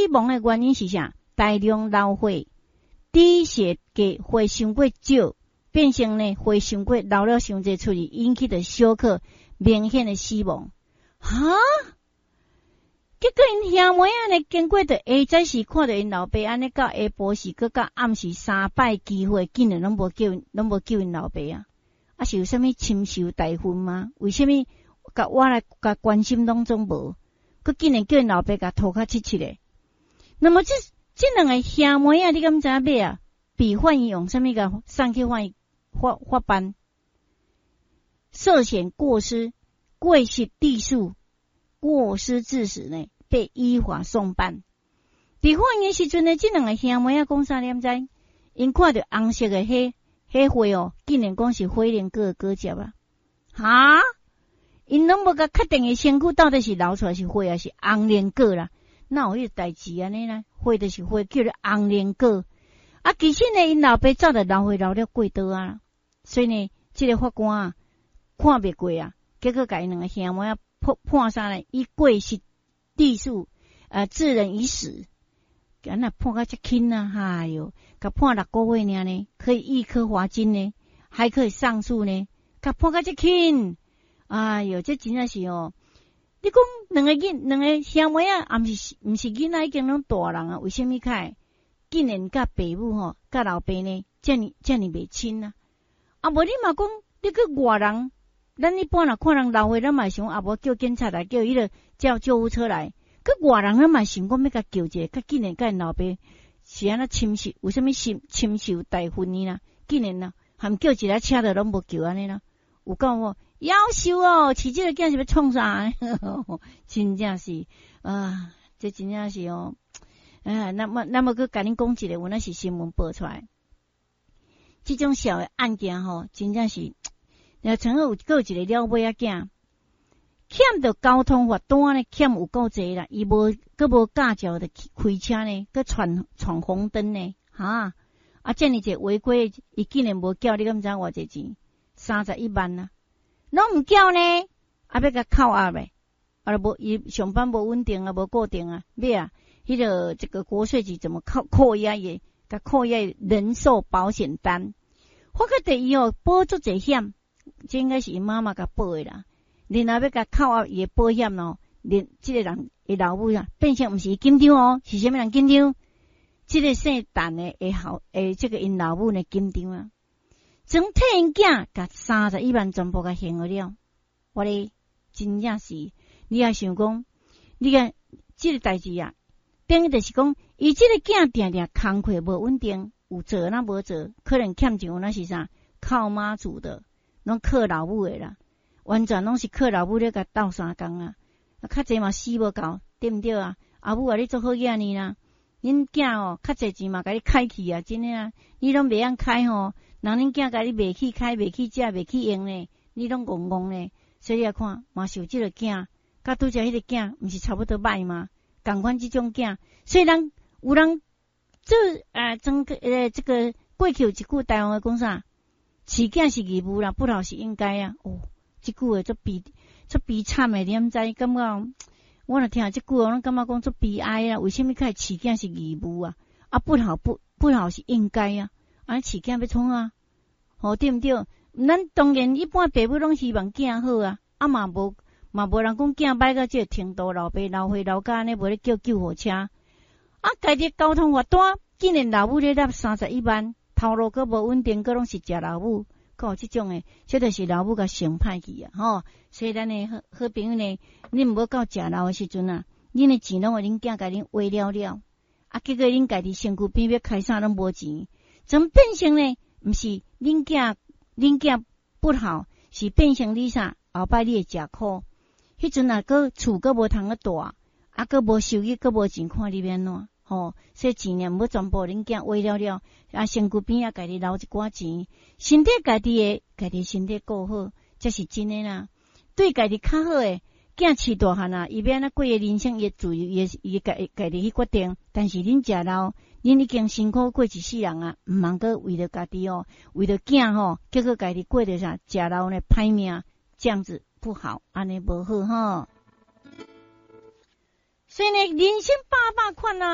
亡的原因是啥？大量老化，低血价血伤过少，变成呢血伤过老了伤济出去，引起的小可明显的死亡。哈！结果因兄妹仔呢，经过着下早时看到因老爸安尼，到下晡时搁到暗时3摆机会，竟然拢无救因老爸啊！啊是有啥物亲受大婚吗？为什么甲我来甲关心拢总无？佮竟然叫因老爸甲拖较切咧？那么这两个兄妹仔，你敢知影要啊？比法院用啥物甲送去法办？涉嫌过失、过失地数、过失致死呢？被依法送办。比法院时阵呢，这两个兄妹仔讲啥念知？因看到红色的迄花哦，竟然讲是火龙果的果汁啊！哈！因拢无甲确定的身躯到底是流出来是花还是红莲果啦？哪有迄个代志安尼啦？花就是花，叫做红莲果。啊，其实呢，因老爸早就老花老了过刀啊，所以呢，这个法官啊看袂过啊，结果甲因两个兄妹仔判啥呢？以过失地数致人于死，敢若判甲遮轻啊！哎哟，甲判6个月尔呢，可以1颗罚金呢，还可以上诉呢，甲判甲遮轻！哎哟，这真正是哦！你讲两个兄妹仔，毋是囡仔已经拢大人啊？为什么竟然甲爸母吼，甲老爸呢，遮尔袂亲啊？啊，无你嘛讲，你个外人。咱一般若看人老岁，咱嘛想啊，无叫警察来，叫迄个叫救护车来。佮外人咱嘛想讲要甲救一个，佮竟然甲因老爸是安那亲受，有啥物亲受大婚呢啦？竟然啦，含叫一台车的拢无救安尼啦。有讲无？夭寿哦，饲这个囝是要创啥？真正是这真正是哦。那么佮甲恁讲一个，有那是新闻报出来，这种小的案件吼，真正是。曾有一个了尾仔囝，欠着交通罚单呢，欠有够济啦，伊无驾照的开车呢，佮闯红灯呢，哈啊！遮尔济违规，伊竟然无缴，你敢知偌济钱？31万啊！拢毋缴呢，啊要甲扣押呗，啊无伊上班无稳定啊，无固定啊，咩啊？迄个这个国税局怎么扣押也？甲扣押人寿保险单，发觉第一哦，保足济险。这应该是因妈妈甲报的啦，然后要甲扣押伊的保险咯，连这个人的老母啊，变成毋是紧张哦，是啥物人紧张？这个姓陈的这个因老母呢紧张啊，总替因囝甲31万全部甲还了。我咧真正是，你也想讲，你看这个代志啊，等于就是讲，伊这个囝定定工课无稳定，有做那无做，可能欠钱那是啥？靠妈祖的。拢靠老母的啦，完全拢是靠老母咧甲斗相共啊！较济嘛死无够，对毋对啊？阿母啊，你做好囝呢啦，恁囝哦，较济钱嘛甲你开去啊，真诶啊！你拢袂晓开吼，人恁囝甲你袂去开，袂去食，袂去用呢，你拢戆戆呢。所以来看，嘛是有即个囝，甲拄则迄个囝，毋是差不多歹吗？共款即种囝，虽然有人做这个过去有一句台湾话讲啥？饲囝是义务啦，不老是应该啊！哦，这句话足悲惨诶，你毋知感觉？我若听这句话，我感觉讲足悲哀啦。为什么开饲囝是义务啊？啊，不老是应该啊！啊，饲囝要创啊？哦，对毋对？咱当然一般爸母拢希望囝好啊，啊嘛无人讲囝歹到这个程度，老爸老岁老家呢，无咧叫救护车啊，家己交通罚单，竟然老母咧纳31万。头路阁无稳定，阁拢是食老母，阁有即种诶，这就是老母甲伤歹去啊！吼，所以咱诶好朋友呢，恁毋好到食老诶时阵啊，恁诶钱拢互恁囝甲恁花了，啊，结果恁家己身躯边要开啥拢无钱，怎变成呢？毋是恁囝不好，是变成你啥？后摆你会食苦，迄阵啊，阁厝阁无通个大，啊，阁无收益，阁无钱看你要安怎？吼，所以钱呢，毋要全部恁囝花了，啊，身躯边啊，家己留一寡钱，身体家己身体顾好，这是真诶啦。对家己较好诶，囝饲大汉啊，伊要安怎过诶人生，伊自由，伊家己去决定。但是恁食老，恁已经辛苦过一世人啊，毋通阁为着家己哦，为着囝吼，结果家己过着啥食老呢歹命，这样子不好，安尼无好吼。所以呢，人生百百款啊。